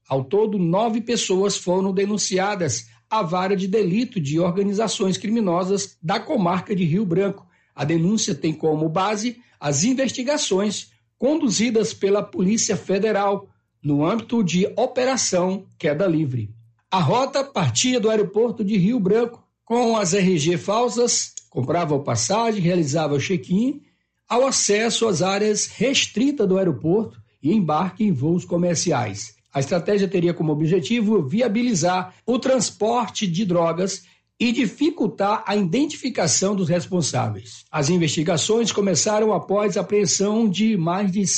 Ao todo, 9 pessoas foram denunciadas à vara de delito de organizações criminosas da comarca de Rio Branco. A denúncia tem como base as investigações conduzidas pela Polícia Federal no âmbito de Operação Queda Livre. A rota partia do aeroporto de Rio Branco com as RG falsas, comprava passagem, realizava o check-in, ao acesso às áreas restritas do aeroporto e embarque em voos comerciais. A estratégia teria como objetivo viabilizar o transporte de drogas e dificultar a identificação dos responsáveis. As investigações começaram após a apreensão de mais de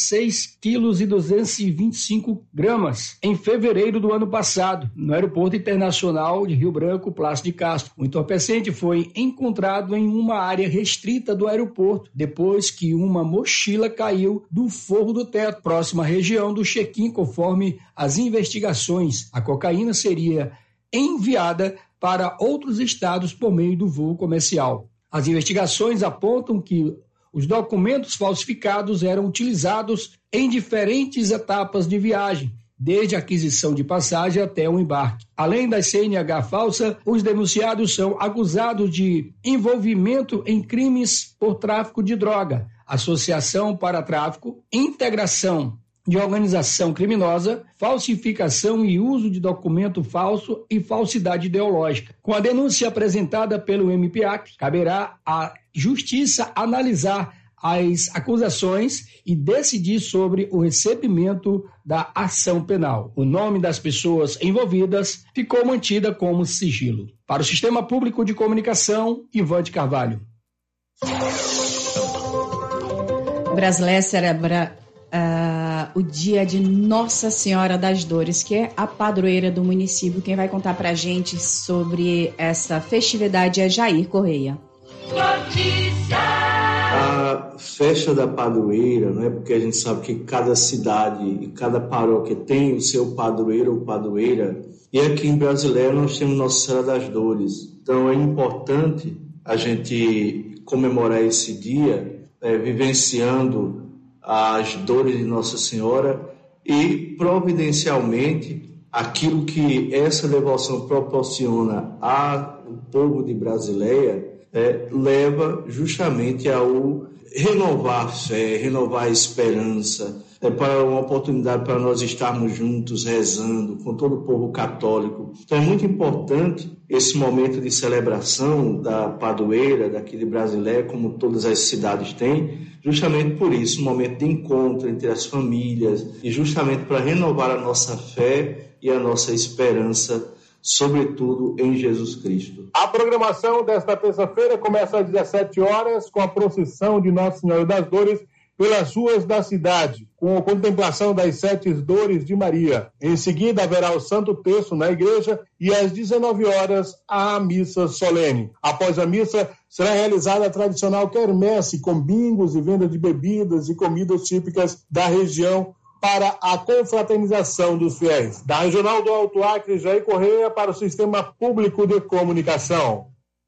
6,225 kg em fevereiro do ano passado, no Aeroporto Internacional de Rio Branco, Plácido de Castro. O entorpecente foi encontrado em uma área restrita do aeroporto, depois que uma mochila caiu do forro do teto, próxima à região do check-in, conforme as investigações. A cocaína seria enviada para outros estados por meio do voo comercial. As investigações apontam que os documentos falsificados eram utilizados em diferentes etapas de viagem, desde a aquisição de passagem até o embarque. Além da CNH falsa, os denunciados são acusados de envolvimento em crimes por tráfico de droga, associação para tráfico, integração de organização criminosa, falsificação e uso de documento falso e falsidade ideológica. Com a denúncia apresentada pelo MPAC, caberá à Justiça analisar as acusações e decidir sobre o recebimento da ação penal. O nome das pessoas envolvidas ficou mantida como sigilo. Para o Sistema Público de Comunicação, Ivante Carvalho. Brasileia celebra o dia de Nossa Senhora das Dores, que é a padroeira do município. Quem vai contar pra gente sobre essa festividade é Jair Correia. A festa da padroeira, né, porque a gente sabe que cada cidade e cada paróquia tem o seu padroeiro ou padroeira, e aqui em Brasileia nós temos Nossa Senhora das Dores. Então é importante a gente comemorar esse dia vivenciando as dores de Nossa Senhora e providencialmente aquilo que essa devoção proporciona ao povo de Brasileia leva justamente ao renovar a fé, renovar a esperança, para uma oportunidade para nós estarmos juntos rezando com todo o povo católico. Então é muito importante esse momento de celebração da padroeira daqui de Brasileia, como todas as cidades têm, justamente por isso, um momento de encontro entre as famílias e justamente para renovar a nossa fé e a nossa esperança, sobretudo em Jesus Cristo. A programação desta terça-feira começa às 17 horas com a procissão de Nossa Senhora das Dores pelas ruas da cidade, com a contemplação das 7 dores de Maria. Em seguida, haverá o Santo Terço na igreja e às 19 horas a missa solene. Após a missa, será realizada a tradicional quermesse com bingos e venda de bebidas e comidas típicas da região para a confraternização dos fiéis. Da Regional do Alto Acre, Jair Correia, para o Sistema Público de Comunicação.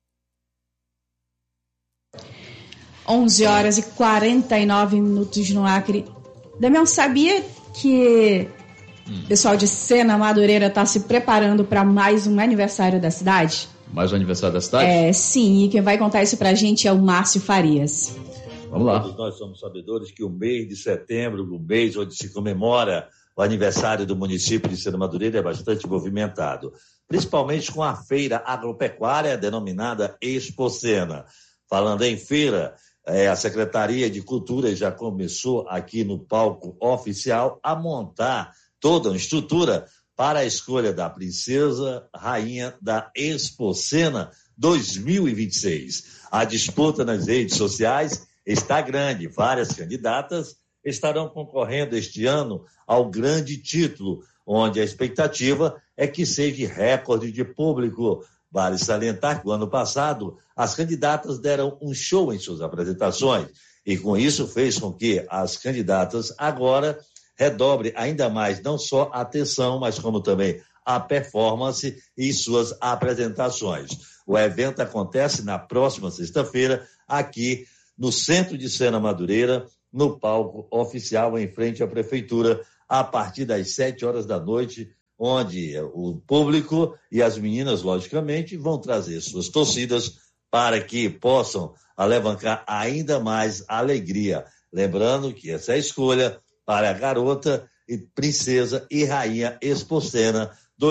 11h49 no Acre. Damião, sabia que o pessoal de Sena Madureira está se preparando para mais um aniversário da cidade? Mais um aniversário da cidade? Sim, e quem vai contar isso para a gente é o Márcio Farias. Vamos lá. Todos nós somos sabedores que o mês de setembro, o mês onde se comemora o aniversário do município de Sena Madureira, é bastante movimentado, principalmente com a feira agropecuária denominada Expo Sena. Falando em feira, a Secretaria de Cultura já começou aqui no palco oficial a montar toda uma estrutura para a escolha da princesa rainha da Expo Sena 2026. A disputa nas redes sociais está grande. Várias candidatas estarão concorrendo este ano ao grande título, onde a expectativa é que seja recorde de público. Vale salientar que no ano passado as candidatas deram um show em suas apresentações e com isso fez com que as candidatas agora redobrem ainda mais não só a atenção, mas como também a performance em suas apresentações. O evento acontece na próxima sexta-feira aqui no centro de Sena Madureira, no palco oficial em frente à prefeitura, a partir das 7 horas da noite, onde o público e as meninas, logicamente, vão trazer suas torcidas para que possam alavancar ainda mais a alegria. Lembrando que essa é a escolha para a garota e princesa e rainha Expocena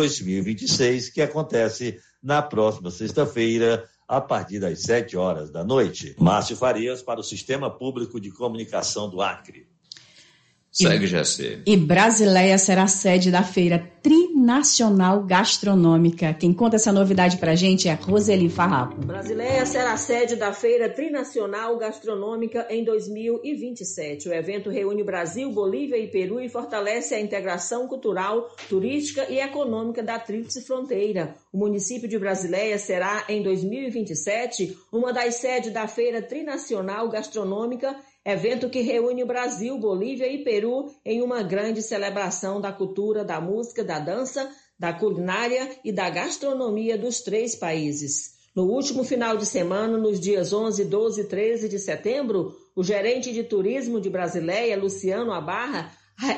2026, que acontece na próxima sexta-feira, a partir das 7 horas da noite. Márcio Farias, para o Sistema Público de Comunicação do Acre. Segue, Jessé. E Brasileia será sede da Feira Trinacional Gastronômica. Quem conta essa novidade pra gente é Roseli Farrapo. Brasileia será sede da Feira Trinacional Gastronômica em 2027. O evento reúne Brasil, Bolívia e Peru e fortalece a integração cultural, turística e econômica da tríplice fronteira. O município de Brasileia será, em 2027, uma das sedes da Feira Trinacional Gastronômica, evento que reúne Brasil, Bolívia e Peru em uma grande celebração da cultura, da música, da dança, da culinária e da gastronomia dos 3 países. No último final de semana, nos dias 11, 12 e 13 de setembro, o gerente de turismo de Brasileia, Luciano Abarra,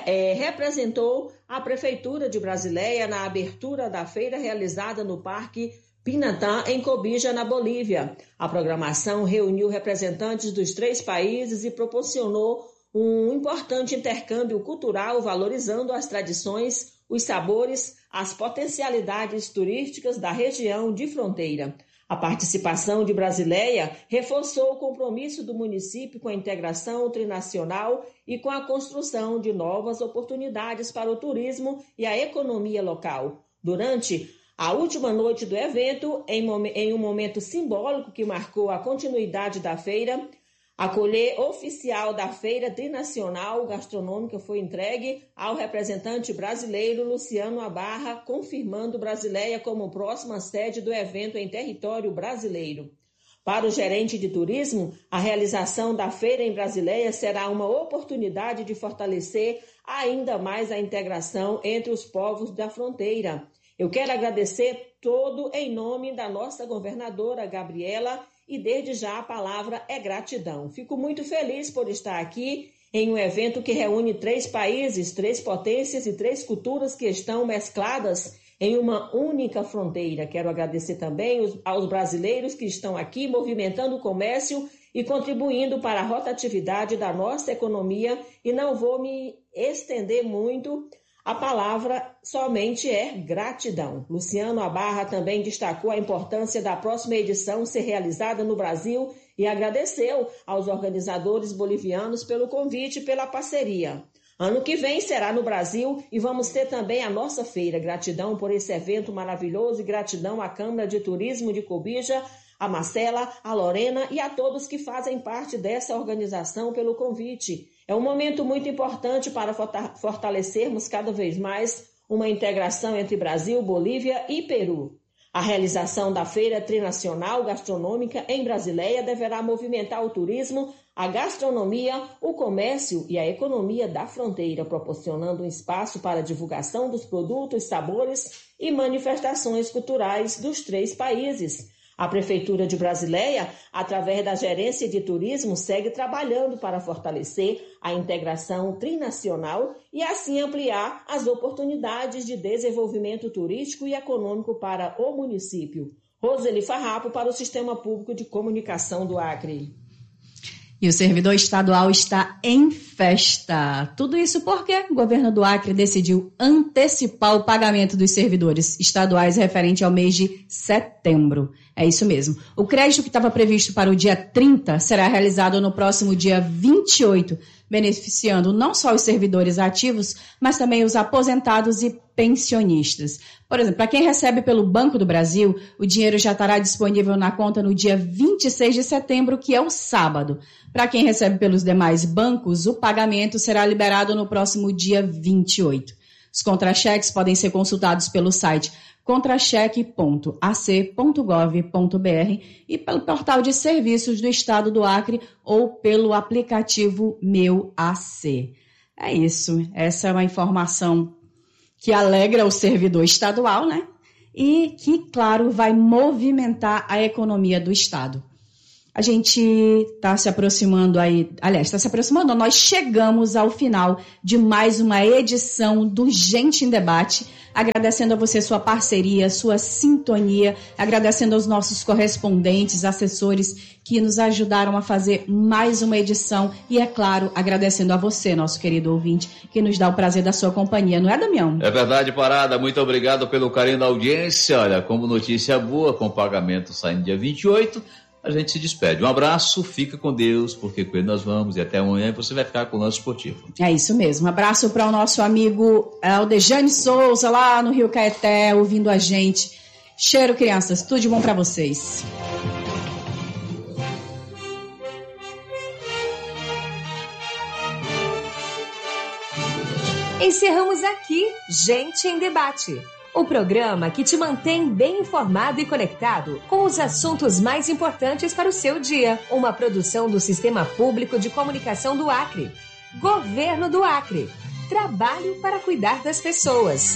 representou a Prefeitura de Brasileia na abertura da feira realizada no Parque Pinatã, em Cobija, na Bolívia. A programação reuniu representantes dos 3 países e proporcionou um importante intercâmbio cultural, valorizando as tradições, os sabores, as potencialidades turísticas da região de fronteira. A participação de Brasileia reforçou o compromisso do município com a integração trinacional e com a construção de novas oportunidades para o turismo e a economia local. Durante a última noite do evento, em um momento simbólico que marcou a continuidade da feira, a colher oficial da Feira Trinacional Gastronômica foi entregue ao representante brasileiro Luciano Abarra, confirmando Brasileia como próxima sede do evento em território brasileiro. Para o gerente de turismo, a realização da feira em Brasileia será uma oportunidade de fortalecer ainda mais a integração entre os povos da fronteira. Eu quero agradecer todo em nome da nossa governadora Gabriela e desde já a palavra é gratidão. Fico muito feliz por estar aqui em um evento que reúne 3 países, 3 potências e 3 culturas que estão mescladas em uma única fronteira. Quero agradecer também aos brasileiros que estão aqui movimentando o comércio e contribuindo para a rotatividade da nossa economia, e não vou me estender muito. A palavra somente é gratidão. Luciano Abarra também destacou a importância da próxima edição ser realizada no Brasil e agradeceu aos organizadores bolivianos pelo convite e pela parceria. Ano que vem será no Brasil e vamos ter também a nossa feira. Gratidão por esse evento maravilhoso e gratidão à Câmara de Turismo de Cobija, a Marcela, a Lorena e a todos que fazem parte dessa organização pelo convite. É um momento muito importante para fortalecermos cada vez mais uma integração entre Brasil, Bolívia e Peru. A realização da Feira Trinacional Gastronômica em Brasileia deverá movimentar o turismo, a gastronomia, o comércio e a economia da fronteira, proporcionando um espaço para a divulgação dos produtos, sabores e manifestações culturais dos 3 países. A Prefeitura de Brasileia, através da Gerência de Turismo, segue trabalhando para fortalecer a integração trinacional e assim ampliar as oportunidades de desenvolvimento turístico e econômico para o município. Roseli Farrapo para o Sistema Público de Comunicação do Acre. E o servidor estadual está em festa. Tudo isso porque o governo do Acre decidiu antecipar o pagamento dos servidores estaduais referente ao mês de setembro. É isso mesmo. O crédito que estava previsto para o dia 30 será realizado no próximo dia 28, beneficiando não só os servidores ativos, mas também os aposentados e pensionistas. Por exemplo, para quem recebe pelo Banco do Brasil, o dinheiro já estará disponível na conta no dia 26 de setembro, que é o sábado. Para quem recebe pelos demais bancos, o pagamento será liberado no próximo dia 28. Os contra-cheques podem ser consultados pelo site contracheque.ac.gov.br e pelo portal de serviços do Estado do Acre ou pelo aplicativo Meu AC. É isso. Essa é uma informação que alegra o servidor estadual, né? E que, claro, vai movimentar a economia do Estado. A gente está se aproximando aí, aliás, está se aproximando, nós chegamos ao final de mais uma edição do Gente em Debate, agradecendo a você sua parceria, sua sintonia, agradecendo aos nossos correspondentes, assessores que nos ajudaram a fazer mais uma edição e, é claro, agradecendo a você, nosso querido ouvinte, que nos dá o prazer da sua companhia, não é, Damião? É verdade, Parada, muito obrigado pelo carinho da audiência. Olha, como notícia boa, com o pagamento saindo dia 28, a gente se despede. Um abraço, fica com Deus, porque com ele nós vamos, e até amanhã você vai ficar com o Lance Esportivo. É isso mesmo. Um abraço para o nosso amigo Aldejane Souza, lá no Rio Caeté, ouvindo a gente. Cheiro, crianças, tudo de bom para vocês. Encerramos aqui Gente em Debate. O programa que te mantém bem informado e conectado com os assuntos mais importantes para o seu dia. Uma produção do Sistema Público de Comunicação do Acre. Governo do Acre. Trabalho para cuidar das pessoas.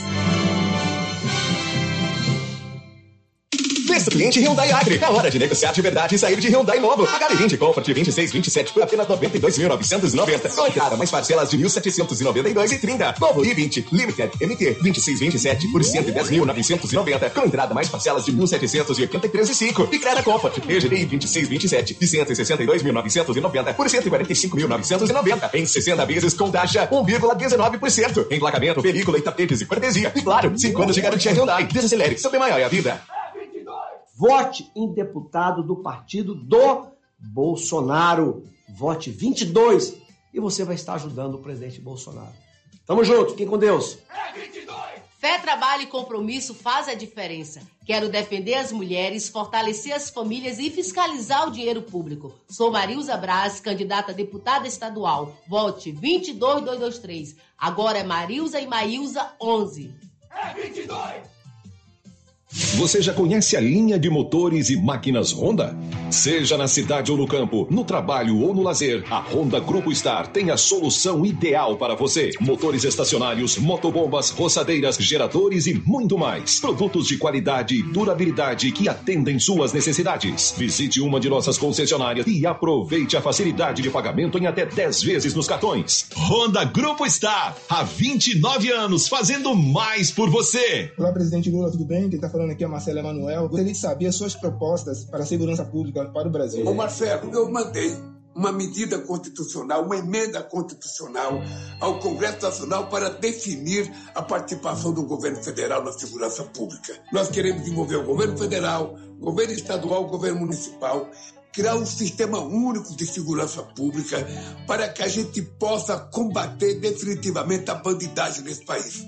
Preço cliente Hyundai Acre. É hora de negociar de verdade e sair de Hyundai novo. HB20 Comfort 2627 por apenas 92.990. Com entrada mais parcelas de 1.792,30. Novo i20 Limited MT 2627 por 110.990. Com entrada mais parcelas de 1.783,5. E Creta Comfort EGDI 2627 de 162.990 por 145.990. Em 60 vezes com taxa 1,19%. Emplacamento, película e tapetes de cortesia. E claro, 5 anos de garantia Hyundai. Desacelere, seu bem maior é a vida. Vote em deputado do partido do Bolsonaro. Vote 22 e você vai estar ajudando o presidente Bolsonaro. Tamo junto, fiquem com Deus. É 22! Fé, trabalho e compromisso faz a diferença. Quero defender as mulheres, fortalecer as famílias e fiscalizar o dinheiro público. Sou Marilza Braz, candidata a deputada estadual. Vote 22223. Agora é Marilza e Maílza 11. É 22! Você já conhece a linha de motores e máquinas Honda? Seja na cidade ou no campo, no trabalho ou no lazer, a Honda Grupo Star tem a solução ideal para você. Motores estacionários, motobombas, roçadeiras, geradores e muito mais. Produtos de qualidade e durabilidade que atendem suas necessidades. Visite uma de nossas concessionárias e aproveite a facilidade de pagamento em até 10 vezes nos cartões. Honda Grupo Star, há 29 anos fazendo mais por você. Olá, presidente Lula, tudo bem? Quem está falando aqui é Marcelo Emanuel. Gostaria de saber as suas propostas para a segurança pública para o Brasil. Ô Marcelo, eu mandei uma medida constitucional, uma emenda constitucional ao Congresso Nacional para definir a participação do governo federal na segurança pública. Nós queremos envolver o governo federal, o governo estadual, o governo municipal, criar um sistema único de segurança pública para que a gente possa combater definitivamente a bandidagem nesse país.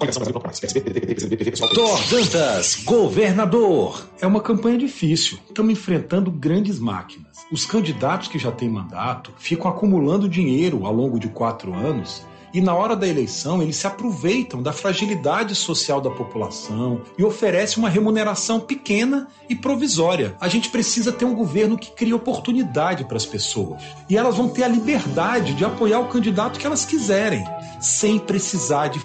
Thor Dantas, governador. É uma campanha difícil. Estamos enfrentando grandes máquinas. Os candidatos que já têm mandato ficam acumulando dinheiro ao longo de 4 anos e na hora da eleição eles se aproveitam da fragilidade social da população e oferecem uma remuneração pequena e provisória. A gente precisa ter um governo que crie oportunidade para as pessoas e elas vão ter a liberdade de apoiar o candidato que elas quiserem, sem precisar de...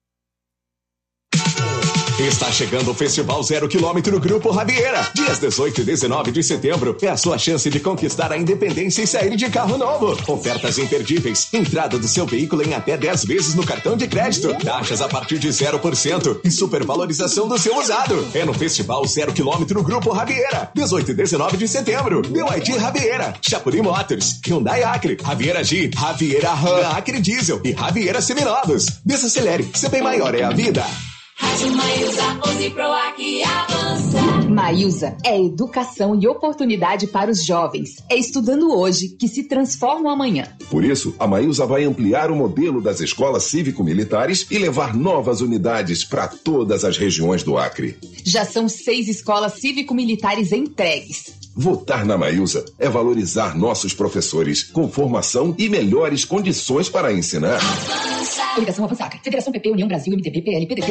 Está chegando o Festival 0 km no Grupo Rabieira. Dias 18 e 19 de setembro é a sua chance de conquistar a independência e sair de carro novo. Ofertas imperdíveis. Entrada do seu veículo em até 10 vezes no cartão de crédito. Taxas a partir de 0% e supervalorização do seu usado. É no Festival 0 km no Grupo Rabieira. 18 e 19 de setembro. BYD Rabieira. Chapuri Motors. Hyundai Acre. Rabieira G. Rabieira Ram. Acre Diesel. E Rabieira Seminovos. Desacelere. Seu bem maior é a vida. Rádio Maílza 11 Pro aqui avança. Maílza é educação e oportunidade para os jovens. É estudando hoje que se transformam amanhã. Por isso, a Maílza vai ampliar o modelo das escolas cívico-militares e levar novas unidades para todas as regiões do Acre. Já são 6 escolas cívico-militares entregues. Votar na Maílza é valorizar nossos professores com formação e melhores condições para ensinar. Coligação Avançar. Federação PP, União Brasil, MDB, PL, PDT.